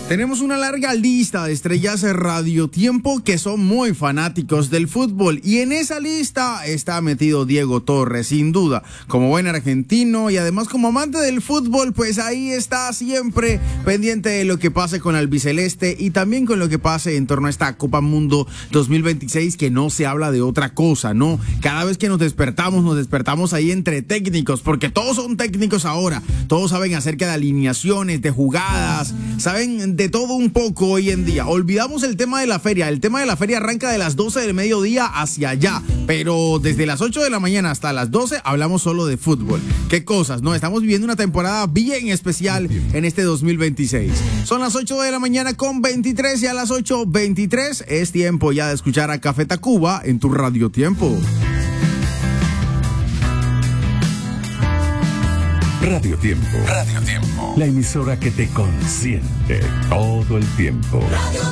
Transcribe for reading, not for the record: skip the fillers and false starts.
Tenemos una larga lista de estrellas de Radio Tiempo que son muy fanáticos del fútbol, y en esa lista está metido Diego Torres, sin duda. Como buen argentino y además como amante del fútbol, pues ahí está siempre pendiente de lo que pase con albiceleste y también con lo que pase en torno a esta Copa Mundo 2026, que no se habla de otra cosa, ¿no? Cada vez que nos despertamos ahí entre técnicos, porque todos son técnicos ahora. Todos saben acerca de alineaciones, de jugadas, saben de todo un poco hoy en día. Olvidamos el tema de la feria. El tema de la feria arranca de las 12 del mediodía hacia allá, pero desde las 8 de la mañana hasta las 12 hablamos solo de fútbol. ¿Qué cosas? No, estamos viviendo una temporada bien especial en este 2026. Son las 8 de la mañana con 23 y a las 8:23 es tiempo ya de escuchar a Café Tacuba en tu Radio Tiempo. Radio Tiempo. Radio Tiempo. La emisora que te consiente todo el tiempo.